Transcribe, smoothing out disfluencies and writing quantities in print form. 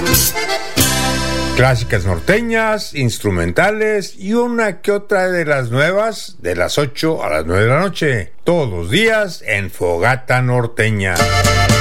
Clásicas norteñas, instrumentales y una que otra de las nuevas de las 8 a las 9 de la noche. Todos los días en Fogata Norteña.